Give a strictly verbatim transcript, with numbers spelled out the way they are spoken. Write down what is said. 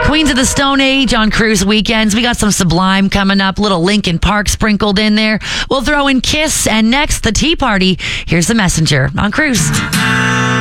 Queens of the Stone Age on Cruise Weekends. We got some Sublime coming up, little Linkin Park sprinkled in there. We'll throw in Kiss, and next, the Tea Party. Here's The Messenger on Cruise.